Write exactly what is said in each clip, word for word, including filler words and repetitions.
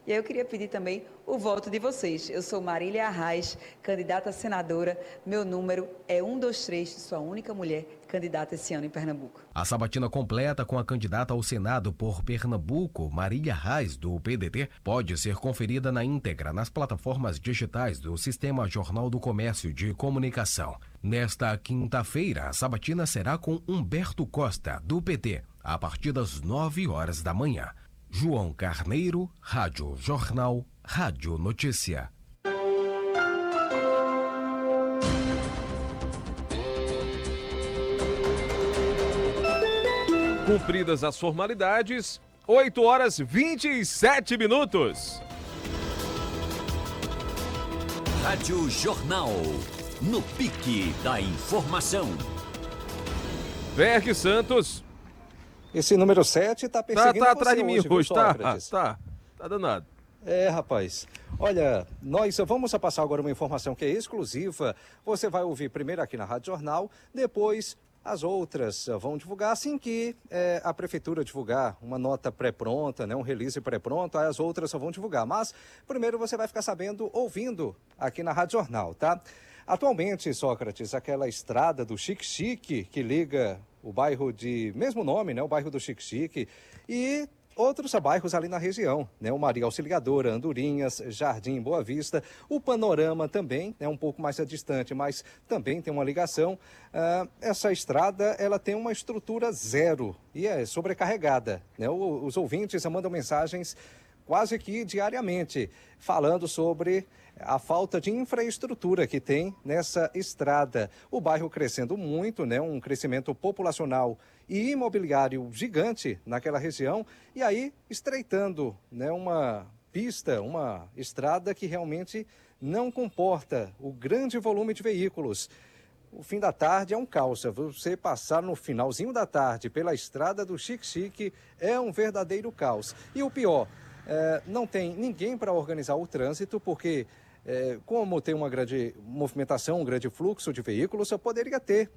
E aí eu queria pedir também o voto de vocês. Eu sou Marília Arraes, candidata a senadora. Meu número é um dois três, sou a única mulher candidata esse ano em Pernambuco. A sabatina completa com a candidata ao Senado por Pernambuco, Marília Arraes, do P D T, pode ser conferida na íntegra nas plataformas digitais do Sistema Jornal do Comércio de Comunicação. Nesta quinta-feira, a sabatina será com Humberto Costa, do P T, a partir das nove horas da manhã. João Carneiro, Rádio Jornal, Rádio Notícia. Cumpridas as formalidades, oito horas e vinte e sete minutos. Rádio Jornal, no pique da informação. Berg Santos. Esse número sete tá perseguindo Tá, tá você atrás de mim hoje, hoje, viu, tá? Sócrates? Tá, tá danado. É, rapaz. Olha, nós vamos passar agora uma informação que é exclusiva. Você vai ouvir primeiro aqui na Rádio Jornal, depois as outras vão divulgar assim que é, a prefeitura divulgar uma nota pré-pronta, né, um release pré-pronto, aí as outras só vão divulgar. Mas primeiro você vai ficar sabendo ouvindo aqui na Rádio Jornal, tá? Atualmente, Sócrates, aquela estrada do Xique-Xique que liga o bairro de mesmo nome, né, o bairro do Xique-Xique, e outros bairros ali na região, né, o Maria Auxiliadora, Andorinhas, Jardim Boa Vista, o Panorama também, é um pouco mais distante, mas também tem uma ligação. Uh, essa estrada, ela tem uma estrutura zero e é sobrecarregada, né? O, os ouvintes mandam mensagens quase que diariamente, falando sobre a falta de infraestrutura que tem nessa estrada. O bairro crescendo muito, né? Um crescimento populacional e imobiliário gigante naquela região, e aí estreitando, né? Uma pista, uma estrada que realmente não comporta o grande volume de veículos. O fim da tarde é um caos. Você passar no finalzinho da tarde pela estrada do Xique-Xique é um verdadeiro caos. E o pior, É, não tem ninguém para organizar o trânsito, porque é, como tem uma grande movimentação, um grande fluxo de veículos, eu poderia ter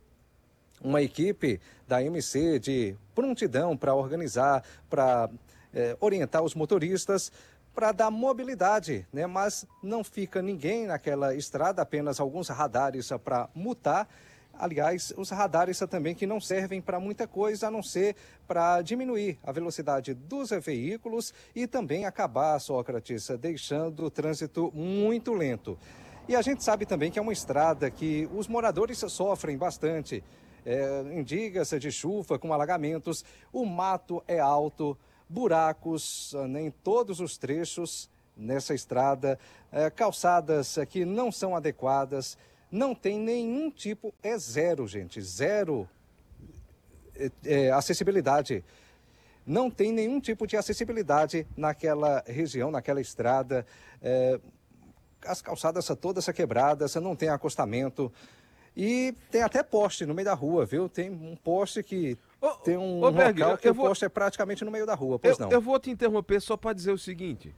uma equipe da M C de prontidão para organizar, para é, orientar os motoristas, para dar mobilidade, né? Mas não fica ninguém naquela estrada, apenas alguns radares para multar. Aliás, os radares também que não servem para muita coisa, a não ser para diminuir a velocidade dos veículos e também acabar, Sócrates, deixando o trânsito muito lento. E a gente sabe também que é uma estrada que os moradores sofrem bastante. É, em dias de chuva, com alagamentos, o mato é alto, buracos né, em todos os trechos nessa estrada, é, calçadas que não são adequadas. Não tem nenhum tipo, é zero, gente, zero é, é, acessibilidade. Não tem nenhum tipo de acessibilidade naquela região, naquela estrada. É, as calçadas todas quebradas, não tem acostamento. E tem até poste no meio da rua, viu? Tem um poste que Ô, tem um ô, Berg, local eu- que eu o vou- poste é praticamente no meio da rua, pois Eu, não. eu vou te interromper só para dizer o seguinte.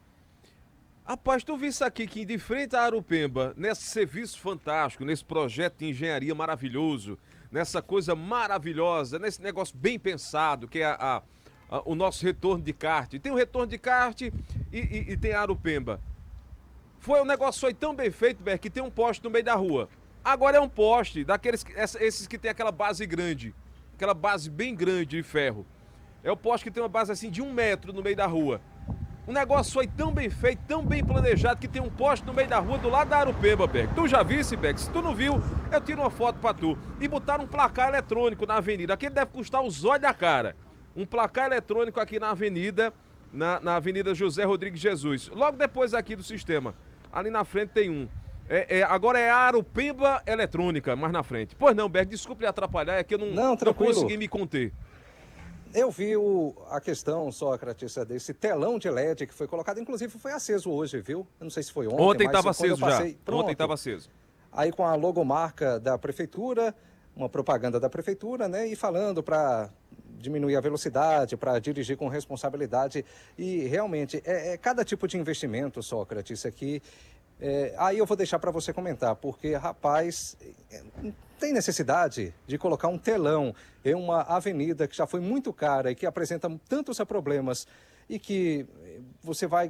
Rapaz, tu viu isso aqui que de frente a Arupemba, nesse serviço fantástico, nesse projeto de engenharia maravilhoso, nessa coisa maravilhosa, nesse negócio bem pensado, que é a, a- a- o nosso retorno de kart. Tem o retorno de kart e, e- e tem a Arupemba. Foi um negócio foi tão bem feito, Ber, que tem um poste no meio da rua. Agora é um poste, daqueles que- essa- esses que tem aquela base grande, aquela base bem grande de ferro. É o poste que tem uma base assim de um metro no meio da rua. O negócio foi tão bem feito, tão bem planejado, que tem um poste no meio da rua do lado da Arupemba, Beck. Tu já visse, Beck? Se tu não viu, eu tiro uma foto pra tu. E botaram um placar eletrônico na avenida. Aquele deve custar os olhos da cara. Um placar eletrônico aqui na avenida, na, na avenida José Rodrigues Jesus. Logo depois aqui do sistema. Ali na frente tem um. É, é, agora é a Arupemba Eletrônica, mais na frente. Pois não, Beck, desculpe atrapalhar, é que eu não, Não, não tranquilo. consegui me conter. Eu vi o, a questão, Sócrates, desse telão de L E D que foi colocado, inclusive foi aceso hoje, viu? Eu não sei se foi ontem, Ontem mas estava quando eu aceso já. passei- Pronto. Ontem estava aceso. Aí com a logomarca da prefeitura, uma propaganda da prefeitura, né? E falando para diminuir a velocidade, para dirigir com responsabilidade. E realmente, é, é cada tipo de investimento, Sócrates, aqui. É, aí eu vou deixar para você comentar, porque, rapaz, é, tem necessidade de colocar um telão em uma avenida que já foi muito cara e que apresenta tantos problemas e que você vai